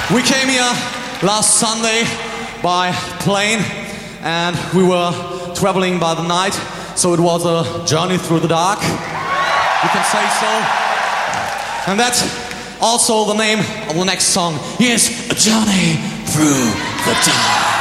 We came here last Sunday by plane and we were traveling by the night, so it was a journey through the dark, you can say so. And that's also the name of the next song. Yes, A Journey Through the Dark.